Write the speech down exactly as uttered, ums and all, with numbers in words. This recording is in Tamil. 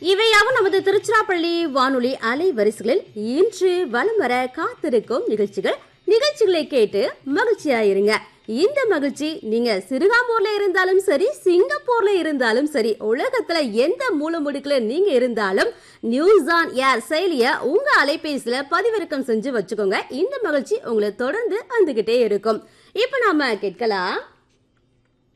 இவையாவும் நமது திருச்சிராப்பள்ளி வானொலி அலைவரிசைகளில் இன்று வலம் வர காத்திருக்கும் நிகழ்ச்சிகள். நிகழ்ச்சிகளை கேட்டு மகிழ்ச்சியாயிருங்க. இந்த மகிழ்ச்சி நீங்க சிறுகாம்பூர்ல இருந்தாலும் சரி, சிங்கப்பூர்ல இருந்தாலும் சரி, உலகத்துல எந்த மூல முடுக்குல நீங்க இருந்தாலும் நியூஸ் ஆன் ஏர் செயலிய உங்க அலைபேசியில பதிவிறக்கம் செஞ்சு வச்சுக்கோங்க. இந்த மகிழ்ச்சி உங்களை தொடர்ந்து வந்துகிட்டே இருக்கும். இப்ப நாம கேட்கலாம்.